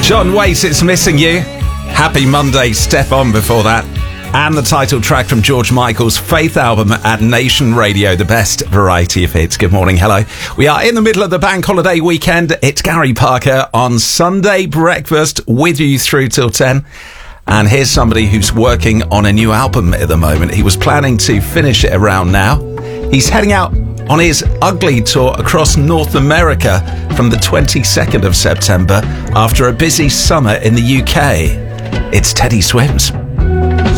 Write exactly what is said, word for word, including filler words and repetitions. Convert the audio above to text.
John Waite, It's Missing You. Happy Monday, Step On before that. And the title track from George Michael's Faith album at Nation Radio, the best variety of hits. Good morning, hello. We are in the middle of the bank holiday weekend. It's Gary Parker on Sunday Breakfast with you through till ten. And here's somebody who's working on a new album at the moment. He was planning to finish it around now. He's heading out on his Ugly tour across North America from the twenty-second of September after a busy summer in the U K. It's Teddy Swims.